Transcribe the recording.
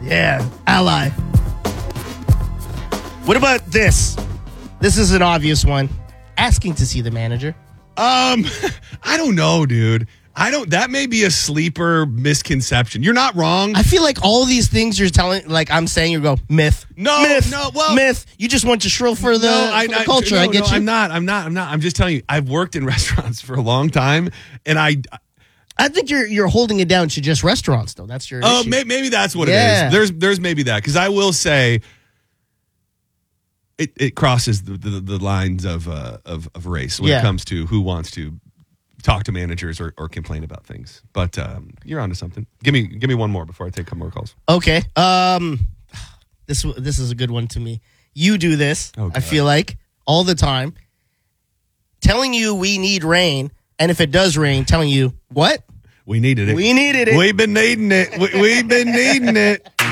Yeah, ally. What about this? This is an obvious one. Asking to see the manager. I don't know, dude. That may be a sleeper misconception. You're not wrong. I feel like all these things you're telling, like I'm saying, you go, myth. Myth. You just want to shrill for the culture. I get you. I'm not. I'm just telling you, I've worked in restaurants for a long time, and I think you're holding it down to just restaurants, though. That's your issue. Maybe that's what it is. There's maybe that, because I will say it crosses the lines of race when it comes to who wants to talk to managers or complain about things. But you're onto something. Give me one more before I take a couple more calls. Okay. This is a good one to me. You do this, I feel like, all the time. Telling you we need rain, and if it does rain, telling you, what? We needed it. We needed it. We've been needing it. We've been needing it.